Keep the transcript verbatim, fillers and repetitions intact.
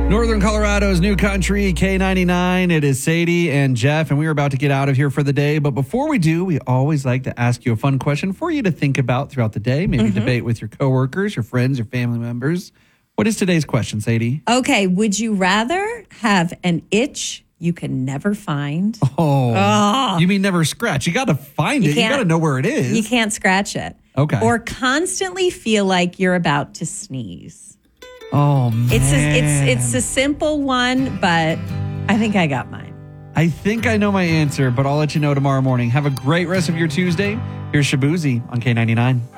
Northern Colorado's new country, K ninety-nine. It is Sadie and Jeff, and we are about to get out of here for the day. But before we do, we always like to ask you a fun question for you to think about throughout the day. Maybe mm-hmm. debate with your coworkers, your friends, your family members. What is today's question, Sadie? Okay, would you rather have an itch you can never find? Oh, oh. You mean never scratch? You got to find you it. You got to know where it is. You can't scratch it. Okay. Or constantly feel like you're about to sneeze. Oh, man. It's a, it's it's a simple one, but I think I got mine. I think I know my answer, but I'll let you know tomorrow morning. Have a great rest of your Tuesday. Here's Shabuzi on K ninety-nine.